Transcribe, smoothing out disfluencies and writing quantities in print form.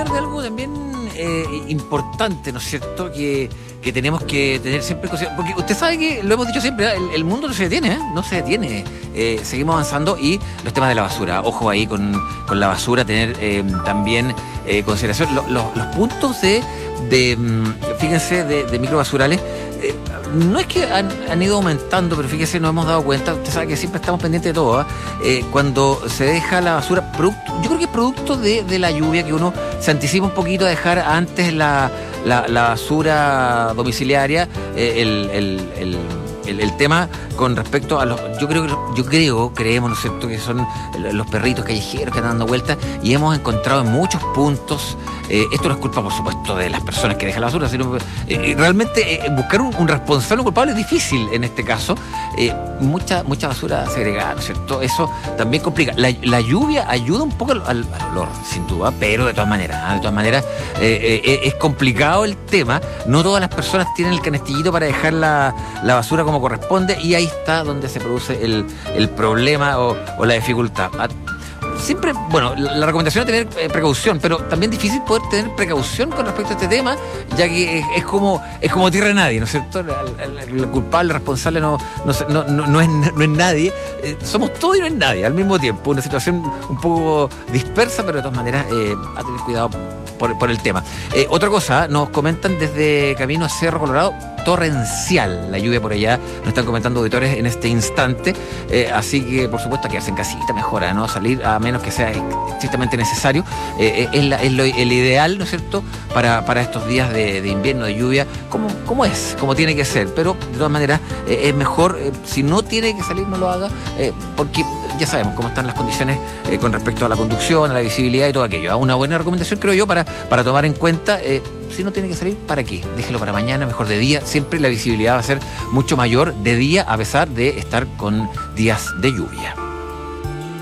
hablar de algo también importante, ¿no es cierto? Que tenemos que tener siempre consideración. Porque usted sabe que, lo hemos dicho siempre, el mundo no se detiene, ¿eh? No se detiene. Seguimos avanzando y los temas de la basura. Ojo ahí con la basura, tener también consideración. Los puntos fíjense, de microbasurales, no es que han ido aumentando, pero fíjese, nos hemos dado cuenta, usted sabe que siempre estamos pendientes de todo, cuando se deja la basura, yo creo que es producto de la lluvia, que uno se anticipa un poquito a dejar antes la basura domiciliaria, el tema con respecto a los... creemos, ¿no es cierto?, que son los perritos callejeros que están dando vueltas, y hemos encontrado en muchos puntos, esto no es culpa, por supuesto, de las personas que dejan la basura, sino realmente buscar un responsable, un culpable es difícil en este caso. Mucha basura segregada, ¿no es cierto? Eso también complica. La lluvia ayuda un poco al olor, sin duda, pero de todas maneras es complicado el tema. No todas las personas tienen el canestillito para dejar la basura como corresponde, y ahí está donde se produce el problema o la dificultad. Siempre, bueno, la recomendación es tener precaución, pero también difícil poder tener precaución con respecto a este tema, ya que es como tierra de nadie, ¿no es cierto? El culpable, el responsable no es nadie. Somos todo y no es nadie al mismo tiempo. Una situación un poco dispersa, pero de todas maneras a tener cuidado por el tema. Otra cosa, nos comentan desde camino a Cerro Colorado, torrencial la lluvia por allá, nos están comentando auditores en este instante, así que por supuesto quedarse en casita mejora, ¿no? Salir a menos que sea estrictamente necesario, es el ideal, ¿no es cierto?, para estos días de invierno, de lluvia, como tiene que ser, pero de todas maneras es mejor, si no tiene que salir, no lo haga, porque ya sabemos cómo están las condiciones con respecto a la conducción, a la visibilidad y todo aquello. Una buena recomendación, creo yo, para tomar en cuenta. Si no tiene que salir, ¿para qué? Déjelo para mañana, mejor de día. Siempre la visibilidad va a ser mucho mayor de día, a pesar de estar con días de lluvia.